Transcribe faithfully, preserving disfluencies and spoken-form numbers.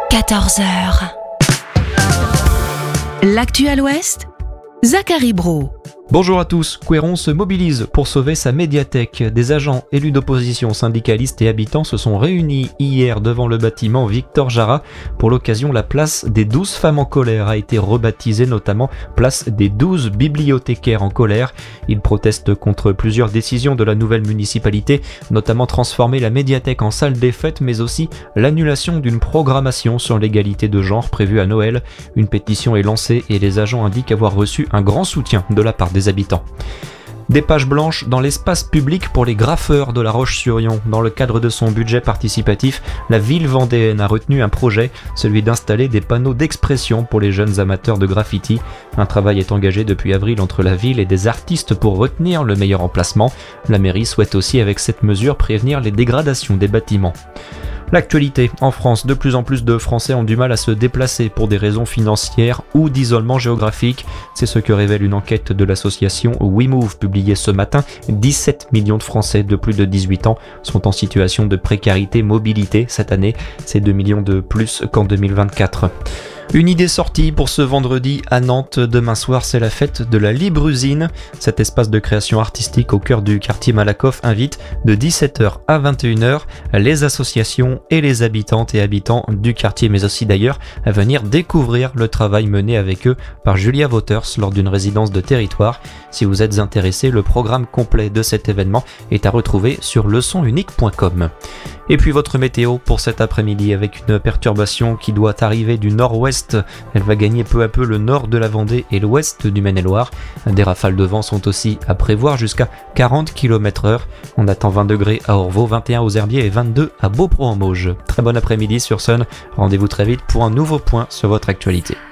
quatorze heures. L'actu à l'Ouest, Zachary Brault. Bonjour à tous, Couëron se mobilise pour sauver sa médiathèque. Des agents, élus d'opposition, syndicalistes et habitants se sont réunis hier devant le bâtiment Victor Jara. Pour l'occasion, la place des douze femmes en colère a été rebaptisée, notamment place des douze bibliothécaires en colère. Ils protestent contre plusieurs décisions de la nouvelle municipalité, notamment transformer la médiathèque en salle des fêtes, mais aussi l'annulation d'une programmation sur l'égalité de genre prévue à Noël. Une pétition est lancée et les agents indiquent avoir reçu un grand soutien de la part des habitants. Des pages blanches dans l'espace public pour les graffeurs de La Roche-sur-Yon. Dans le cadre de son budget participatif, la ville vendéenne a retenu un projet, celui d'installer des panneaux d'expression pour les jeunes amateurs de graffiti. Un travail est engagé depuis avril entre la ville et des artistes pour retenir le meilleur emplacement. La mairie souhaite aussi avec cette mesure prévenir les dégradations des bâtiments. L'actualité. En France, de plus en plus de Français ont du mal à se déplacer pour des raisons financières ou d'isolement géographique. C'est ce que révèle une enquête de l'association WeMove publiée ce matin. dix-sept millions de Français de plus de dix-huit ans sont en situation de précarité mobilité cette année. C'est deux millions de plus qu'en deux mille vingt-quatre. Une idée sortie pour ce vendredi à Nantes. Demain soir, c'est la fête de la Libre Usine. Cet espace de création artistique au cœur du quartier Malakoff invite de dix-sept heures à vingt et une heures les associations et les habitantes et habitants du quartier, mais aussi d'ailleurs à venir découvrir le travail mené avec eux par Julia Wouters lors d'une résidence de territoire. Si vous êtes intéressé, le programme complet de cet événement est à retrouver sur leçon unique point com. Et puis votre météo pour cet après-midi avec une perturbation qui doit arriver du nord-ouest. Elle va gagner peu à peu le nord de la Vendée et l'ouest du Maine-et-Loire. Des rafales de vent sont aussi à prévoir jusqu'à quarante kilomètres heure. On attend vingt degrés à Orvaux, vingt et un aux Herbiers et vingt-deux à Beaupro-en-Mauges. Très bon après-midi sur Sun. Rendez-vous très vite pour un nouveau point sur votre actualité.